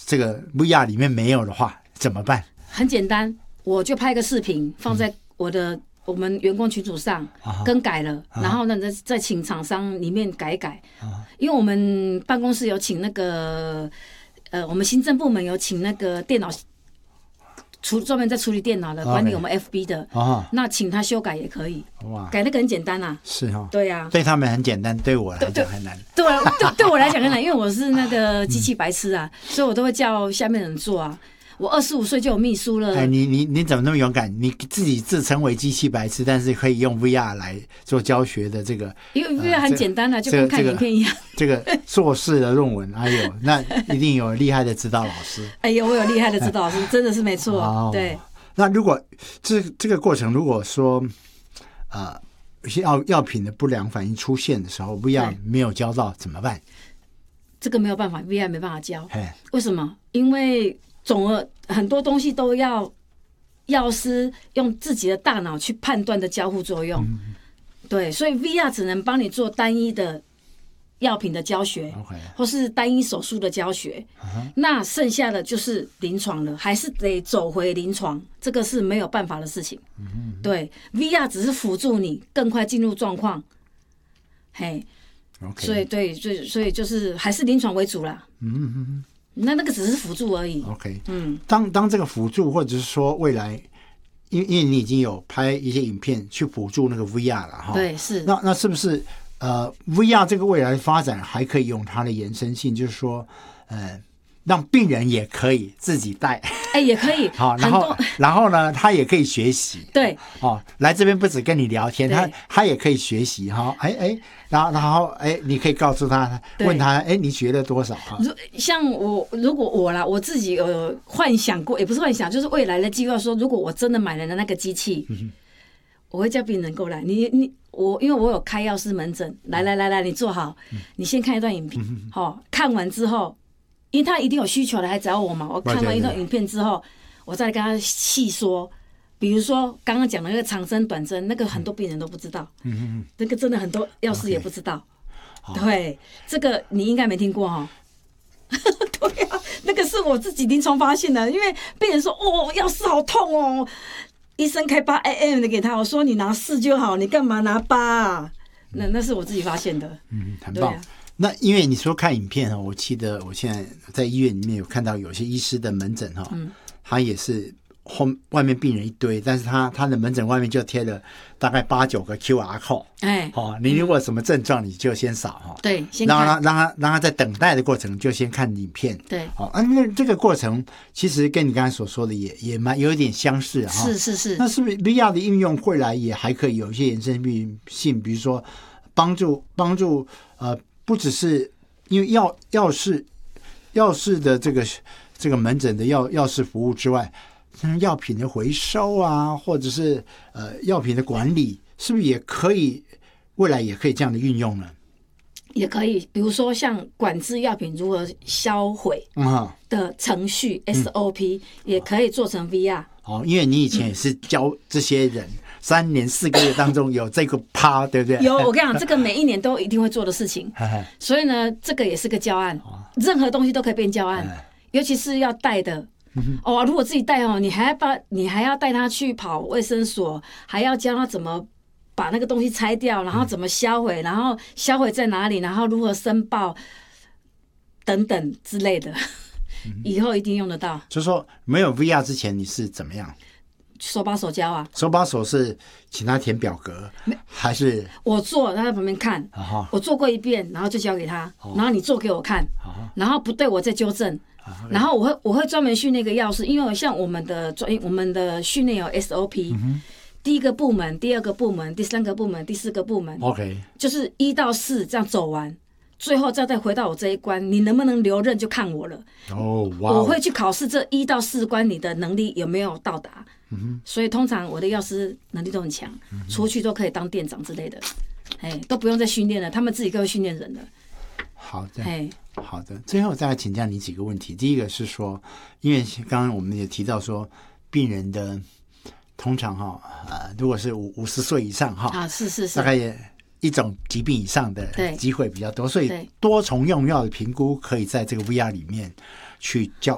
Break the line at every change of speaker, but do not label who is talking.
这个 VR 里面没有的话怎么办？
很简单，我就拍个视频放在我们员工群组上更改了，然后呢再请厂商里面改一改，因为我们办公室有请那个我们行政部门有请那个电脑专门在处理电脑的管理我们 FB 的，那请他修改也可以，改那个很简单啊，
是哈，
对呀，
对他们很简单，对我来讲很难，
对我来讲很难，因为我是那个机器白痴啊，所以我都会叫下面人做啊。我25岁就有秘书了。
你怎么那么勇敢？你自己自称为机器白痴，但是可以用 VR 来做教学的这个，
因为 VR 很简单啊，就跟看影片一样。
这个硕士的论文，哎呦，那一定有厉害的指导老师。
哎呦，我有厉害的指导老师，真的是没错。对。
那如果这个过程，如果说有些药品的不良反应出现的时候 ，VR 没有教到怎么办？
这个没有办法 ，VR 没办法教。为什么？因为很多东西都要药师用自己的大脑去判断的交互作用，对，所以 VR 只能帮你做单一的药品的教学，或是单一手术的教学，那剩下的就是临床了，还是得走回临床，这个是没有办法的事情。对 ，VR 只是辅助你更快进入状况，嘿，所以就是还是临床为主啦。那个只是辅助而已。
OK， 当这个辅助，或者是说未来，因为你已经有拍一些影片去辅助那个 VR 了哈。
对，是。
那是不是VR 这个未来的发展还可以用它的延伸性，就是说让病人也可以自己带，
也可以。
好，然后呢，他也可以学习。
对，
来这边不止跟你聊天，他也可以学习哈。然后你可以告诉他，问他，你学了多少哈？
像如果我自己有幻想过，也不是幻想，就是未来的计划说，如果我真的买了那个机器，我会叫病人过来，因为我有开药师门诊，来，你坐好，你先看一段影片，看完之后。因为他一定有需求来找我嘛，我看完一段影片之后，我再跟他细说，比如说刚刚讲的那个长针短针，那个很多病人都不知道，那个真的很多药师也不知道，对，这个你应该没听过哈。对啊，那个是我自己临床发现的，因为病人说药师好痛哦，医生开8 AM 的给他，我说你拿4就好，你干嘛拿8啊？那是我自己发现的，
很棒。那因为你说看影片我记得我现在在医院里面有看到有些医师的门诊他也是外面病人一堆，但是他的门诊外面就贴了大概8、9个 QR code，你如果有什么症状你就先扫
对，先看，
让他在等待的过程就先看影片，
对，
那这个过程其实跟你刚才所说的也有一点相似
是。
那是不是 VR 的应用未来也还可以有一些延伸性，比如说帮助不只是因为药事的这个门诊的药事服务之外，像药品的回收啊，或者是药品的管理，是不是也可以未来也可以这样的运用呢？
也可以，比如说像管制药品如何销毁的程序SOP，也可以做成 VR。
因为你以前也是教这些人。3年4个月当中有这个趴，对不对？
有，我跟你讲，这个每一年都一定会做的事情。所以呢，这个也是个教案，任何东西都可以变教案，尤其是要带的。如果自己带你还要带他去跑卫生所，还要教他怎么把那个东西拆掉，然后怎么销毁，然后销毁在哪里，然后如何申报等等之类的，以后一定用得到。
就是说，没有 VR 之前你是怎么样？
手把手教啊，
手把手是请他填表格，还是
我做，他在旁边看，我做过一遍，然后就交给他，然后你做给我看，然后不对我再纠正，然后我会专门训练一个药师，因为像我们的训练有 SOP，第1个部门、第2个部门、第3个部门、第4个部门
，OK，
就是1到4这样走完。最后再回到我这一关，你能不能留任就看我了。我会去考试这1到4关，你的能力有没有到达？所以通常我的药师能力都很强，出去都可以当店长之类的，都不用再训练了，他们自己就会训练人了。
好的，最后再来请教你几个问题。第一个是说，因为刚刚我们也提到说，病人的通常如果是50岁以上
是，
大概也一种疾病以上的机会比较多，所以多重用药的评估可以在这个 VR 里面去